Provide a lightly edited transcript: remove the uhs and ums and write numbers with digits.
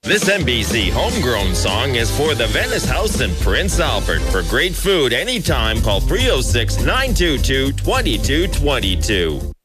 This NBC homegrown song is for the Venice House in Prince Albert. For great food anytime, call 306-922-2222.